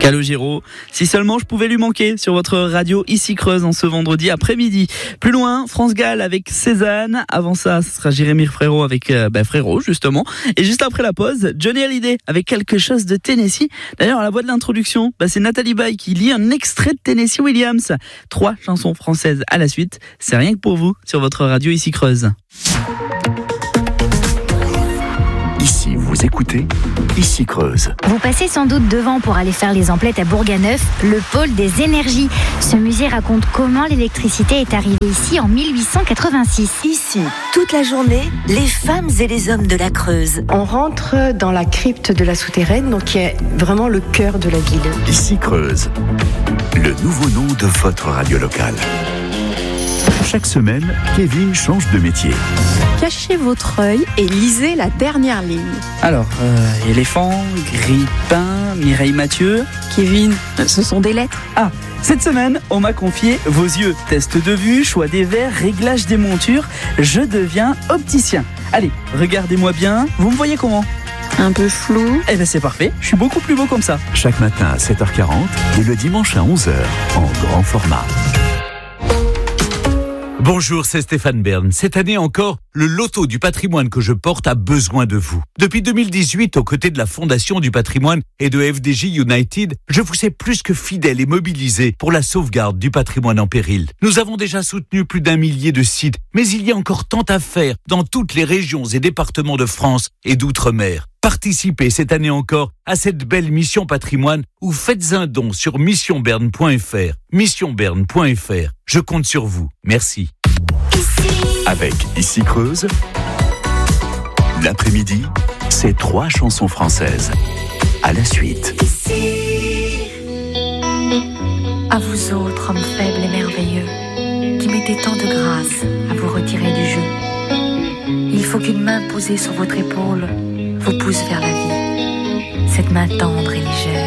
Calogero, si seulement je pouvais lui manquer sur votre radio ici Creuse en ce vendredi après-midi. Plus loin, France Gall avec Cézanne. Avant ça, ce sera Jérémy Frérot avec Frérot justement. Et juste après la pause, Johnny Hallyday avec quelque chose de Tennessee. D'ailleurs, à la voix de l'introduction, c'est Nathalie Baye qui lit un extrait de Tennessee Williams. 3 chansons françaises à la suite. C'est rien que pour vous sur votre radio ici Creuse. Ici, vous écoutez Ici Creuse. Vous passez sans doute devant pour aller faire les emplettes à Bourganeuf, le pôle des énergies. Ce musée raconte comment l'électricité est arrivée ici en 1886. Ici, toute la journée, les femmes et les hommes de la Creuse. On rentre dans la crypte de la souterraine, donc qui est vraiment le cœur de la ville. Ici Creuse, le nouveau nom de votre radio locale. Chaque semaine, Kevin change de métier. Cachez votre œil et lisez la dernière ligne. Alors, éléphant, grippin, Mireille Mathieu. Kevin, ce sont des lettres. Ah, cette semaine, on m'a confié vos yeux. Test de vue, choix des verres, réglage des montures. Je deviens opticien. Allez, regardez-moi bien. Vous me voyez comment ? Un peu flou. Eh bien c'est parfait, je suis beaucoup plus beau comme ça. Chaque matin à 7h40 et le dimanche à 11h en grand format. Bonjour, c'est Stéphane Bern. Cette année encore, le loto du patrimoine que je porte a besoin de vous. Depuis 2018, aux côtés de la Fondation du patrimoine et de FDJ United, je vous sais plus que fidèle et mobilisé pour la sauvegarde du patrimoine en péril. Nous avons déjà soutenu plus d'1 millier de sites, mais il y a encore tant à faire dans toutes les régions et départements de France et d'outre-mer. Participez cette année encore à cette belle mission patrimoine ou faites un don sur missionberne.fr. Missionberne.fr. Je compte sur vous. Merci. Avec Ici Creuse, l'après-midi, c'est 3 chansons françaises. À la suite. À vous autres, hommes faibles et merveilleux, qui mettez tant de grâce à vous retirer du jeu. Il faut qu'une main posée sur votre épaule vous pousse vers la vie. Cette main tendre et légère.